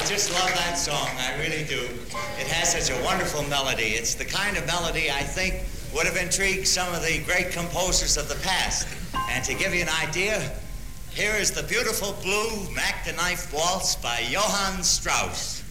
just love that song. I really do. It has such a wonderful melody. It's the kind of melody I think would have intrigued some of the great composers of the past. And to give you an idea, here is the beautiful blue Mac the Knife Waltz by Johann Strauss.